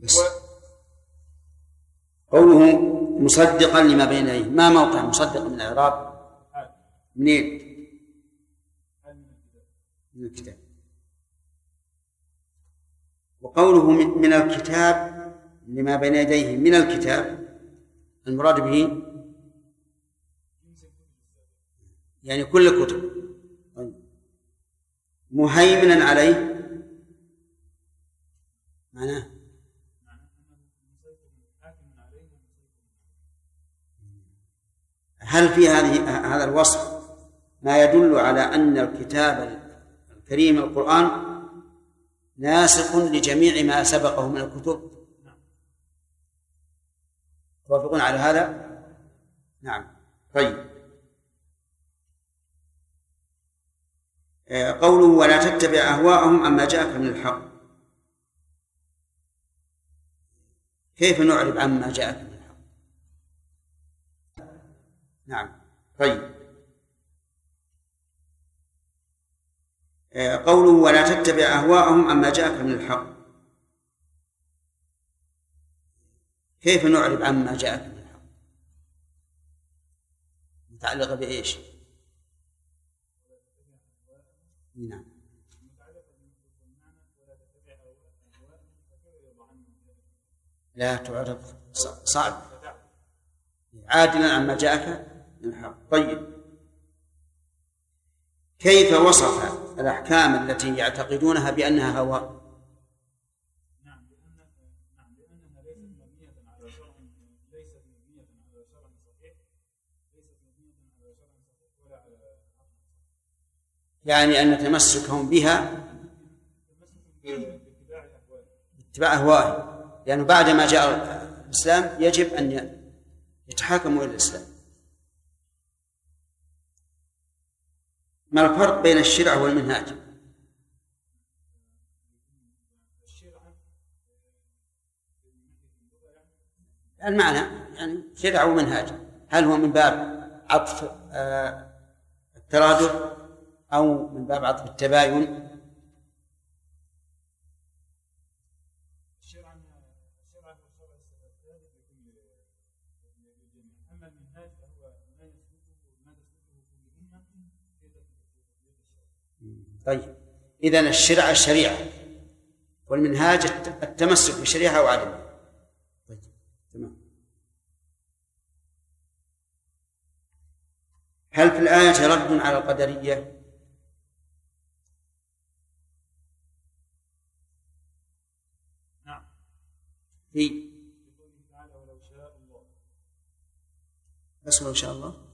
بس قوله مصدقا لما بين يديه، ما موقع مصدقا من الإعراب؟ منين؟ من الكتاب. وقوله من الكتاب لما بين يديه من الكتاب، المراد به يعني كل الكتب. مهيمنا عليه معناه هل في هذا الوصف ما يدل على أن الكتاب الكريم القرآن ناسخ لجميع ما سبقه من الكتب؟ توافقون على هذا؟ نعم. طيب، قوله ولا تتبع أهواءهم عما جاءك من الحق، كيف نعرب عما جاءك من الحق؟ نعم. طيب، قوله ولا تتبع أهواءهم عما جاءك من الحق، كيف نعرب عما جاءك من الحق؟ متعلقة بإيش؟ نعم. لا تعرض، صعب، عادلا عما جاءك من الحق. طيب، كيف وصف الأحكام التي يعتقدونها بأنها هوى؟ نعم، لأنها ليست مبنية على شرع، ليست مبنية على شرع صحيح، ليست مبنية على شرع صحيح ولا على عقل. يعني أن تمسكهم بها باتباع أهوائهم، لأنه بعد ما جاء الإسلام يجب أن يتحاكموا إلى الإسلام. ما الفرق بين الشرع والمنهاج؟ المعنى يعني شرع ومنهاج، هل هو من باب عطف الترادف أو من باب عطف التباين؟ طيب، إذن الشرع الشريعة والمنهاج التمسك بالشريعة وعدمها. طيب، تمام. هل في الآية رد على القدرية؟ نعم. في بس ولو شاء الله